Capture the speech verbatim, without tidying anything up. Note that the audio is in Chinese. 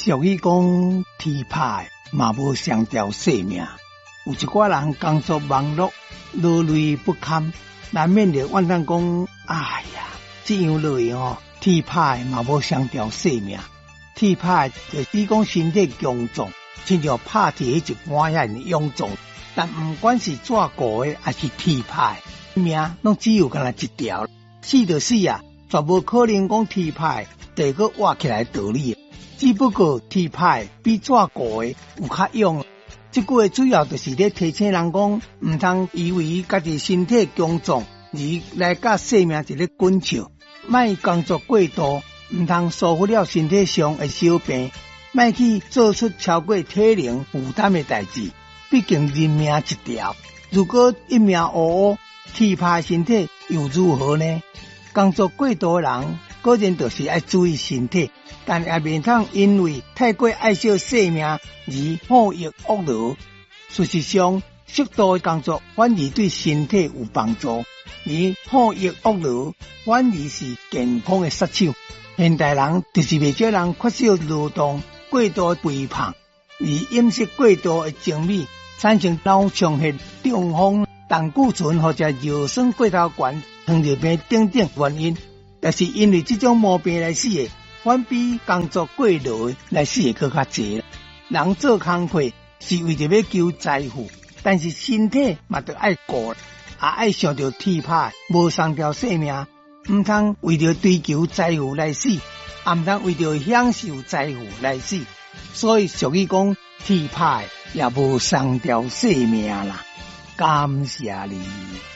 俗语讲，天歹嘛无双条性命。有一寡人工作忙碌，劳累不堪，难免着怨叹讲：哎呀，这样累哦，天歹嘛无双条性命。天歹就是讲身体强壮，亲像拍铁一般遐臃肿。但不管是怎个的，还是天歹，命拢只有干那一条，死就死啊，绝无可能讲天歹再个活起来道理。只不过天歹比怎个的有较勇。这句话主要就是咧提醒人讲，唔通以为家己身体强壮，而来甲性命一个滚笑，莫工作过度，唔通疏忽了身体上的小病，莫去做出超过体能负担的代志。毕竟人命一条，如果一命呜呜，天歹身体又如何呢？工作过度的人，果然就是要注意身体，但也免通因为太过爱惜性命而好逸恶劳。事实上，适度的工作反而对身体有帮助，而好逸恶劳反而是健康的杀手。现代人就是未少人缺少劳动，过度肥胖，而饮食过度的精美，产生脑充血、中风、胆固醇或者尿酸过头高、糖尿病等等原因。但是因为这种毛病来死的，反比工作过劳来死的更加多。人做工课是为着要求财富，但是身体嘛得爱顾，也爱想着天歹无双条性命，唔通为着追求财富来死，也唔通为着享受财富来死。所以俗语讲，天歹也无双条性命啦。感谢你。